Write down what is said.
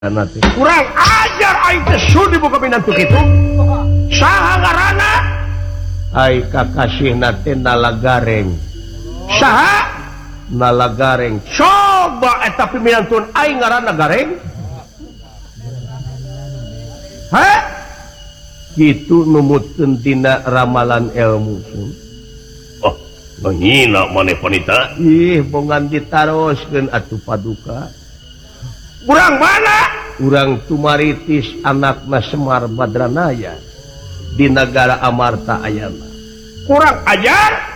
kurang ajar aing teh sudi boga pinantu kitu. Saha ngaranna? Ai kakasihna teh Nalagareng. Saha? Nalagareng. Coba eta piminantun aing ngaranna Gareng. Heh? Kitu numutkeun tina ramalan ilmu. Oh, menghina maneh panita. Ih, bongan ditaroskeun atuh paduka. Urang mana? Urang Tumaritis anakna Semar Badranaya di negara Amarta ayana. Kurang ajar?